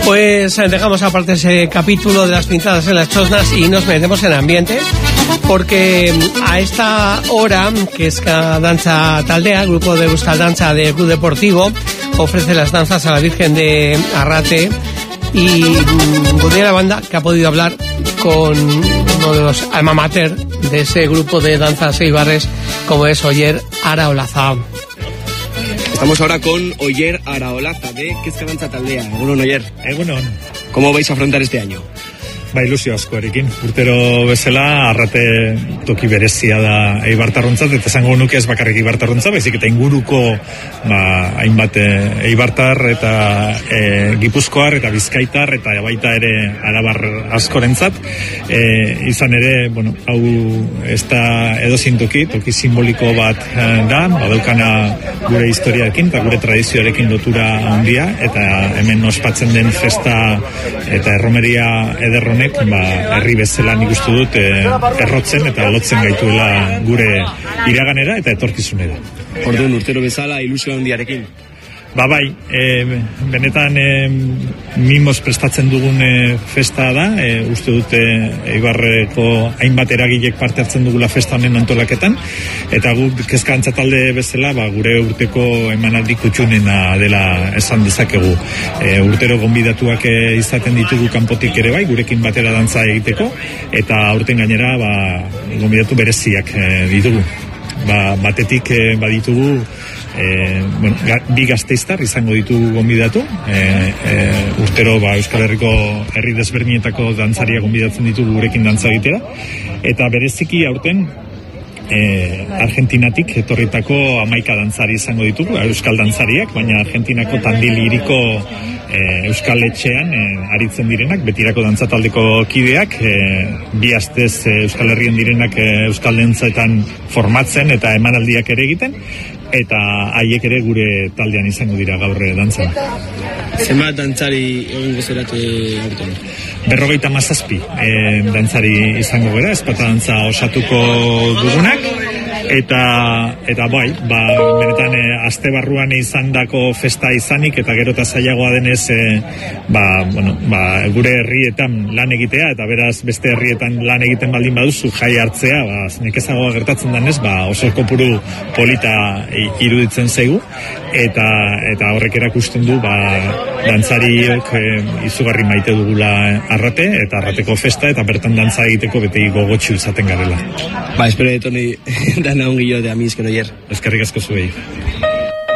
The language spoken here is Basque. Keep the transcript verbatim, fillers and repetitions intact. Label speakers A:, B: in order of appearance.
A: Pues dejamos aparte ese capítulo de las pintadas en las chosnas y nos metemos en ambiente, porque a esta hora, que es Danza Taldea, el grupo de Euskal Danza de Club Deportivo, ofrece las danzas a la Virgen de Arrate, y podría la banda que ha podido hablar con uno de los alma mater de ese grupo de danzas eibarres, como es Oyer Araolaza.
B: Estamos ahora con Oyer Araolaza de Kezka Danza Taldea. Egunon, Oyer.
C: Egunon.
B: ¿Cómo vais a afrontar este año?
C: Ba, ilusio askoarekin. Urtero bezala, Arrate toki berezia da eibartarrontzat, eta esango nuke ez bakarrik eibartarrontzat, baizik eta inguruko ba, hainbat eibartar eta e, gipuzkoar eta bizkaitar eta baita ere arabar askorentzat. E, izan ere, bueno, hau ez da edozin toki, toki simboliko bat da, badaukana gure historiarekin eta gure tradizioarekin lotura handia, eta hemen ospatzen den festa eta erromeria ederron ba, herri bezala nik uste dut eh, errotzen eta lotzen gaituela gure iraganera eta etorkizunera.
B: Orduan, urtero bezala ilusio handiarekin.
C: Ba bai, e, benetan e, mimos prestatzen dugun e, festa da, e, uste dute Eibarreko hainbat eragilek parte hartzen dugula festa honen antolaketan, eta gu Kezka Dantza Talde bezala ba, gure urteko emanaldi kutxunena dela esan dezakegu. E, urtero gonbidatuak e, izaten ditugu kanpotik ere bai, gurekin batera dantza egiteko, eta aurten gainera ba, gonbidatu bereziak e, ditugu. Ba, batetik e, baditugu E, bueno, ga, bi gazteiztar izango ditugu gonbidatu, e, e, urtero ba, Euskal Herriko herri desberdinetako dantzaria gonbidatzen ditugu gurekin dantza egitera, eta bereziki aurten e, Argentinatik etorritako hamaika dantzari izango ditugu, Euskal dantzariak, baina Argentinako Tandil hiriko e, Euskal etxean e, aritzen direnak, betirako dantzataldeko kideak, e, bi astez e, Euskal Herrien direnak e, Euskal dantzetan formatzen eta emanaldiak ere egiten, eta haiek ere gure taldean izango dira gaur dantzan.
B: Zenbat dantzari egun gozerate aurten?
C: Berrogeita mazazpi e, dantzari izango gara, ezpata dantza osatuko dugunak, eta eta bai, ba, benetan e, aste barruan izandako festa izanik, eta gero eta zailagoa denez e, ba, bueno, ba, gure herrietan lan egitea, eta beraz beste herrietan lan egiten baldin baduzu jai hartzea, ba, nekezagoa gertatzen denez, ba, oso kopuru polita iruditzen zaigu, eta eta horrek erakusten du ba, dantzariok e, izugarri maite dugula Arrate, eta Arrateko festa, eta bertan dantza egiteko beti gogotsu izaten garela.
B: Ba, espero de toni dana ongi joatea, mi esker Oyer.
C: Eskerrik asko zuei.